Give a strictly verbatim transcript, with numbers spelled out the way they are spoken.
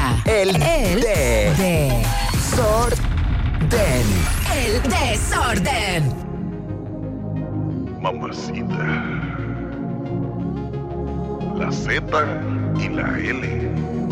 presenta El, el de, de Sorden. El desorden. Mamacita. La Z y la L.